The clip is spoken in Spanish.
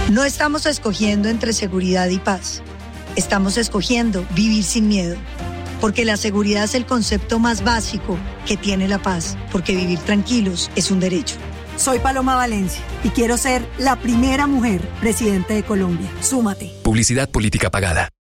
No estamos escogiendo entre seguridad y paz. Estamos escogiendo vivir sin miedo. Porque la seguridad es el concepto más básico que tiene la paz. Porque vivir tranquilos es un derecho. Soy Paloma Valencia y quiero ser la primera mujer presidente de Colombia. Súmate. Publicidad política pagada.